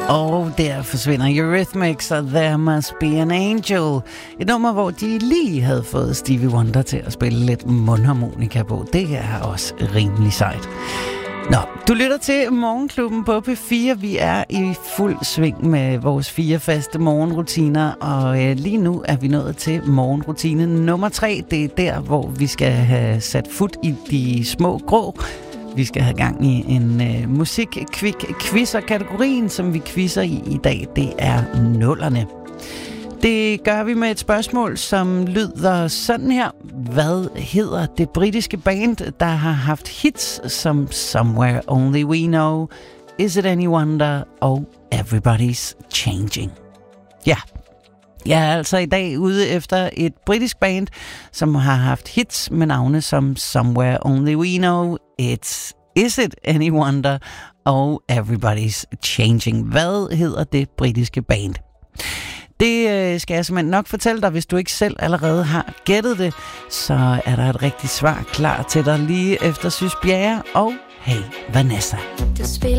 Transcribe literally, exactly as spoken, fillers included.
Og der forsvinder Eurythmics og There Must Be an Angel. Et nummer, hvor de lige havde fået Stevie Wonder til at spille lidt mundharmonika på. Det er også rimelig sejt. Nå, du lytter til Morgenklubben på P fire. Vi er i fuld sving med vores fire faste morgenrutiner, og øh, lige nu er vi nået til morgenrutine nummer tre. Det er der, hvor vi skal have sat fut i de små grå. Vi skal have gang i en øh, musik-kvik-quizzer. Kategorien, som vi quizzer i i dag, det er nullerne. Det gør vi med et spørgsmål, som lyder sådan her. Hvad hedder det britiske band, der har haft hits som Somewhere Only We Know, Is It Any Wonder og Everybody's Changing? Ja, jeg er altså i dag ude efter et britisk band, som har haft hits med navne som Somewhere Only We Know, It's Is It Any Wonder og Everybody's Changing. Hvad hedder det britiske band? Det øh, skal jeg simpelthen nok fortælle dig. Hvis du ikke selv allerede har gættet det, så er der et rigtigt svar klar til dig lige efter Sys Bjerre og Hey Vanessa.